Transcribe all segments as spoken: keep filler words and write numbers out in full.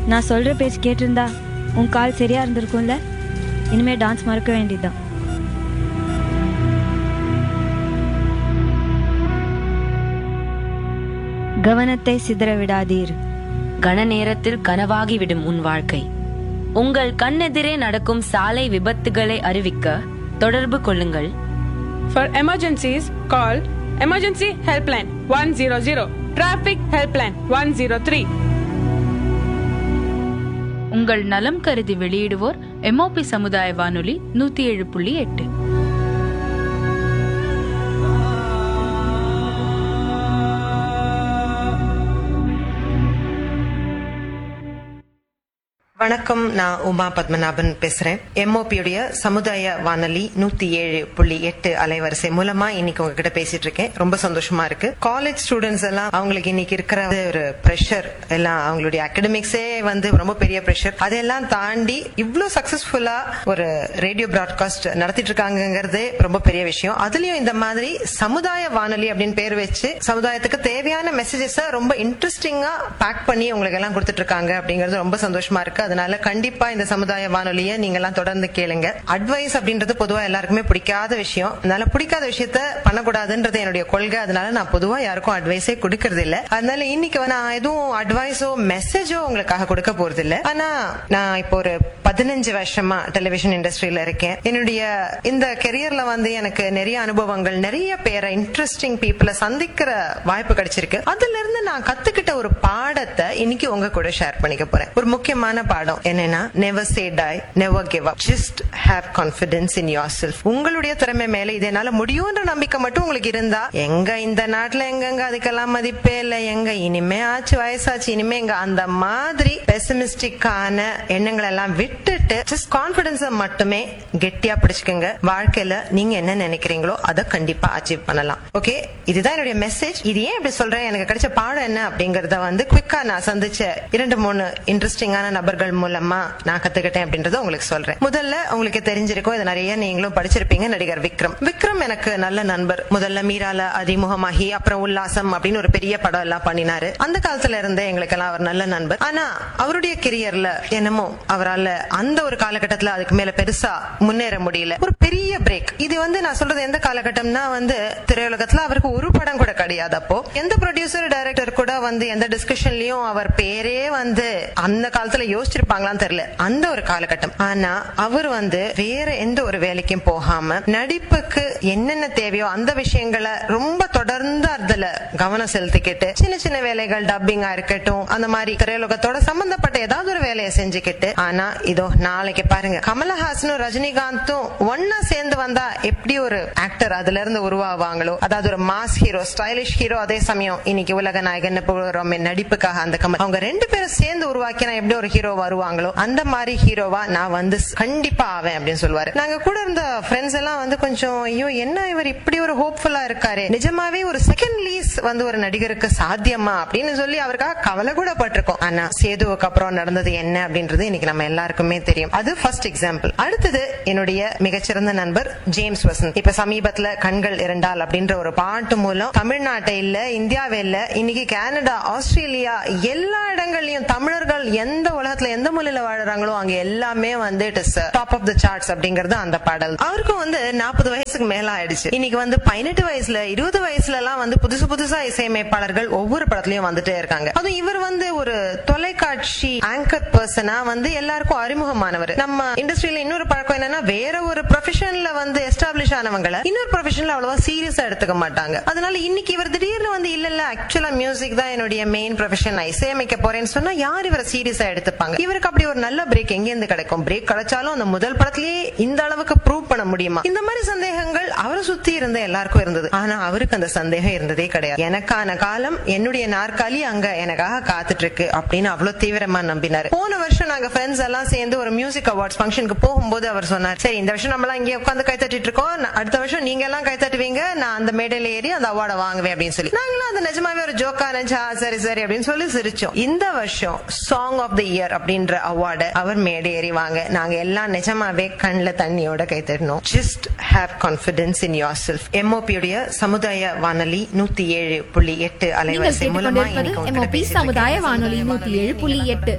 நான் சொல்கிற பேச்சு கேட்டிருந்தா உன் கால் சரியாக இருந்திருக்கும்ல. இனிமேல் டான்ஸ் மறக்க வேண்டியதுதான். கவனத்தை சிதற விடாதீர். கன நேரத்தில் கனவாகிவிடும் உன் வாழ்க்கை. உங்கள் கண்ணெதிரே நடக்கும் சாலை விபத்துகளை அறிவிக்க தொடர்பு கொள்ளுங்கள். For emergencies, call Emergency Helpline one hundred, Traffic Helpline one oh three. உங்கள் நலம் கருதி வெளியிடுவோர் எம்ஓபி சமுதாய வானொலி நூத்தி ஏழு புள்ளி எட்டு. வணக்கம், நான் உமா பத்மநாபன் பேசுறேன். எம்ஓபியுடைய சமுதாய வானொலி நூத்தி ஏழு புள்ளி எட்டு அலைவரிசை மூலமா இன்னைக்கு உங்ககிட்ட பேசிட்டு இருக்கேன். ரொம்ப சந்தோஷமா இருக்கு. காலேஜ் ஸ்டூடெண்ட்ஸ் எல்லாம் அவங்களுக்கு இன்னைக்கு இருக்கிற ஒரு பிரஷர் எல்லாம், அவங்களுடைய அகாடமிக்ஸே வந்து ரொம்ப பெரிய பிரஷர், அதெல்லாம் தாண்டி இவ்வளவு சக்சஸ்ஃபுல்லா ஒரு ரேடியோ பிராட்காஸ்ட் நடத்திட்டு இருக்காங்கிறதே ரொம்ப பெரிய விஷயம். அதுலயும் இந்த மாதிரி சமுதாய வானொலி அப்படின்னு பேர் வச்சு சமுதாயத்துக்கு தேவையான மெசேஜஸ் ரொம்ப இன்ட்ரெஸ்டிங்கா பேக் பண்ணி உங்களுக்கு எல்லாம் கொடுத்துட்டு இருக்காங்க அப்படிங்கிறது ரொம்ப சந்தோஷமா இருக்கு. அதனால கண்டிப்பா இந்த சமுதாய வானொலியை நீங்க எல்லாம் தொடர்ந்து கேளுங்க. அட்வைஸ் அப்படின்றது பொதுவா எல்லாருக்குமே பிடிக்காத விஷயம். அதனால பிடிக்காத விஷயத்த பண்ணக்கூடாதுன்றது என்னுடைய கொள்கை. அதனால நான் பொதுவா யாருக்கும் அட்வைஸே கொடுக்கறது இல்ல. அதனால இன்னைக்கு நான் எதுவும் அட்வைஸோ மெசேஜோ உங்களுக்காக கொடுக்க போறது இல்ல. ஆனா நான் இப்போ ஒரு பதினஞ்சு வருஷமா டெலிவிஷன் இண்டஸ்ட்ரியில இருக்கேன். என்னுடைய இந்த கெரியர்ல வந்து எனக்கு நிறைய அனுபவங்கள், நிறைய பேரை இன்ட்ரெஸ்டிங் பீப்புளை சந்திக்கிற வாய்ப்பு கிடைச்சிருக்கு. அதுல இருந்து நான் கத்துக்கிட்ட ஒரு பாடத்தை இன்னைக்கு உங்க கூட ஷேர் பண்ணிக்க போறேன். ஒரு முக்கியமான பாடம் என்னன்னா, never say die, never give up, just have confidence in yourself. உங்களுடைய திறமை மேல இது என்னால முடியும்ன்ற நம்பிக்கை மட்டும் உங்களுக்கு இருந்தா, எங்க இந்த நாட்டுல எங்கெங்க அதுக்கெல்லாம் மதிப்பே இல்ல, எங்க இனிமே ஆச்சு வயசாச்சு இனிமே எங்க அந்த மாதிரி பெசிமிஸ்டிக்கான எண்ணங்கள் எல்லாம் விட்டுட்டு ஜஸ்ட் கான்பிடன்ஸ மட்டுமே கெட்டியா பிடிச்சுக்கோங்க. வாழ்க்கையில நீங்க என்ன நினைக்கிறீங்களோ அதை கண்டிப்பா அச்சீவ் பண்ணலாம். ஓகே, இதுதான் என்னுடைய மெசேஜ். இது ஏன் இப்படி சொல்றேன், எனக்கு கிடைச்ச பாடம் என்ன அப்படிங்கறத வந்து குவிக்கா நான் சந்திச்ச இரண்டு மூணு இன்ட்ரெஸ்டிங்கான நபர்கள் மூலமா நான் கத்துக்கிட்டேன் அப்படின்றத உங்களுக்கு சொல்றேன். முதல்ல உங்களுக்கு தெரிஞ்சிருக்கும், இது நிறைய நீங்களும் படிச்சிருப்பீங்க, நடிகர் விக்ரம். விக்ரம் எனக்கு நல்ல நண்பர். முதல்ல மீரால அறிமுகமாகி அப்புறம் உல்லாசம் அப்படின்னு ஒரு பெரிய படம் எல்லாம் பண்ணினாரு. அந்த காலத்துல இருந்தே எங்களுக்கு எல்லாம் அவர் நல்ல நண்பர். ஆனா அவருடைய கெரியர்ல என்னமோ அவரால் அந்த ஒரு காலகட்டத்துல அதுக்கு மேல பெருசா முன்னேற முடியல. ஒரு பெரிய பிரேக். இது வந்து நான் சொல்றது எந்த காலகட்டம்னா வந்து திரையுலகத்துல அவருக்கு ஒரு படம் கூட கிடையாது. அப்போ எந்த ப்ரொடியூசர் டைரக்டர் கூட வந்து எந்த டிஸ்கஷன்லயும் அவர் பேரே வந்து அந்த காலத்துல யோசிச்சிருப்பாங்களான்னு தெரியல, அந்த ஒரு காலகட்டம். ஆனா அவர் வந்து வேற எந்த ஒரு வேலைக்கும் போகாம நடிப்புக்கு என்னென்ன தேவையோ அந்த விஷயங்களை ரொம்ப தொடர்ந்து அதுல கவனம் செலுத்திக்கிட்டு சின்ன சின்ன வேலைகள், டப்பிங்கா இருக்கட்டும், அந்த மாதிரி திரையுலகத்தோட சம்பந்தப்பட்ட ஏதாவது ஒரு வேலையை செஞ்சுக்கிட்டு. ஆனா இதோ நாளைக்கு பாருங்க, கமலஹாசனும் ரஜினிகாந்தும் ஒன்னா சேர்ந்து வந்தா எப்படி ஒரு ஆக்டர் அதுல இருந்து உருவாவாங்களோ, அதாவது ஒரு மாஸ் ஹீரோ, ஸ்டைலிஷ் ஹீரோ, அதே சமயம் இன்னைக்கு உலக நாயகன் நடிப்புக்காக அந்த கமல், அவங்க ரெண்டு பேரும் சேர்ந்து உருவாக்கினா எப்படி ஒரு ஹீரோ வருவாங்களோ அந்த மாதிரி ஹீரோவா நான் வந்து கண்டிப்பா ஆவேன் அப்படின்னு சொல்லுவாரு. நாங்க கூட இருந்த ஃப்ரெண்ட்ஸ் எல்லாம் வந்து கொஞ்சம் ஐயோ என்ன இவர் இப்படி ஒரு ஹோப்ஃபுல்லா இருக்காரு, நிஜமாவே ஒரு செகண்ட் லீஸ் வந்து ஒரு நடிகருக்கு சாத்தியமா அப்படின்னு சொல்லி அவருக்காக கவலை கூட பட்டிருக்கோம். ஆனா சேதுவுக்கு அப்புறம் நடந்தது என்ன அப்படின்றது இன்னைக்கு நம்ம எல்லாருக்குமே தெரியும். அது ஃபர்ஸ்ட் எக்ஸாம்பிள். அடுத்தது என்னுடைய மிகச்சிறந்த நண்பர் ஜேம்ஸ் வசந்த். இப்ப சமீபத்துல கண்கள் இரண்டால் அப்படின்ற ஒரு பாட்டு மூலம் தமிழ்நாட்டை இல்ல, இந்தியாவே இல்ல, இன்னைக்கு கனடா, ஆஸ்திரேலியா எல்லா இடங்கள்லயும் தமிழர்கள் எந்த உலகத்துல எந்த மூலையில வாழறாங்களோ அங்க எல்லாமே வந்து it is top of the charts அப்படிங்கறது அந்த பாடல். அவருக்கும் வந்து நாற்பது வயசுக்கு மேல ஆயிடுச்சு. இன்னைக்கு வந்து பதினெட்டு வயசுல இருபது வயசுல எல்லாம் வந்து புதுசு புதுசா இசையமைப்பாளர்கள் ஒவ்வொரு படத்துலயும் வந்துட்டே இருக்காங்க. அதுவும் இவர் வந்து ஒரு தொலைக்காட்சி ஆங்கர் பர்சனா வந்து எல்லாருக்கும் அறிமுகமானவர். நம்ம இண்டஸ்ட்ரியில இன்னொரு பழக்கம் என்னன்னா, வேற ஒரு ப்ரொஃபஷன்ல வந்து எஸ்டாப்ளிஷ் ஆனவங்களை இன்னொரு ப்ரொஃபஷன்ல அவ்வளவா சீரியஸா எடுத்துக்க மாட்டாங்க. அதனால இன்னைக்கு இவர் திடீர்னு வந்து இல்ல இல்ல ஆக்சுவலா மியூசிக் தான் என்னுடைய மெயின் ப்ரொஃபஷன், நான் இசையமைக்க போறேன்னு சொன்னா யார் இவரை சீரியஸா எடுத்துப்பாங்க? இவருக்கு அப்படி ஒரு நல்ல பிரேக் எங்க இருந்து கிடைக்கும்? பிரேக் கிடைச்சாலும் அந்த முதல் படத்திலேயே இந்த அளவுக்கு ப்ரூவ் பண்ண முடியுமா? இந்த மாதிரி சந்தேகங்கள் அவரை சுத்தி இருந்த எல்லாருக்கும் இருந்தது. ஆனா அவருக்கு அந்த சந்தேகம் இருந்ததே கிடையாது. எனக்கான காலம், என்னுடைய நாற்காலி அங்க எனக்காக காத்துட்டு இருக்கு அப்படின்னு அவ்வளவு தீவிரமா நம்பினாரு. போன வருஷம் நாங்க ஃப்ரெண்ட்ஸ் எல்லாம் சேர்ந்து ஒரு மியூசிக் அவார்ட்ஸ் ஃபங்க்ஷனுக்கு போகும்போது அவர் சொன்னார், சரி இந்த வருஷம் நம்மளாம் இங்கே உட்காந்து கை தட்டிட்டு இருக்கோம், அடுத்த வருஷம் நீங்க எல்லாம் கை தட்டுவீங்க, நான் அந்த மேடையில ஏறி அந்த அவார்டை வாங்குவேன் அப்படின்னு சொல்லி. நாங்களும் அது நிஜமாவே ஒரு ஜோக்கா நினைச்சா சரி சரி அப்படின்னு சொல்லி சிரிச்சோம். இந்த வருஷம் சாங் ஆஃப் த இயர் அப்படின்ற அவார்டு அவர் மேடை ஏறி வாங்க நாங்க எல்லாம் நிஜமாவே கண்ணுல தண்ணியோட கை தட்டணும். Just have confidence in your self. எம்ஓபியுடைய சமுதாய வானொலி நூத்தி ஏழு புள்ளி எட்டு அலைவரிசை மூலமா எம்ஓபி சமுதாய வானொலி நூத்தி ஏழு புள்ளி எட்டு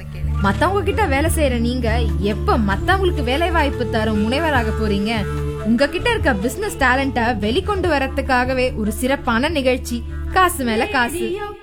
மத்தவங்க கிட்ட வேலை செய்யற நீங்க எப்ப மத்தவங்களுக்கு வேலை வாய்ப்பு தரும் முனைவராக போறீங்க? உங்ககிட்ட இருக்க பிசினஸ் டேலண்ட வெளிக்கொண்டு வரதுக்காகவே ஒரு சிறப்பான நிகழ்ச்சி காசு மேல காசு.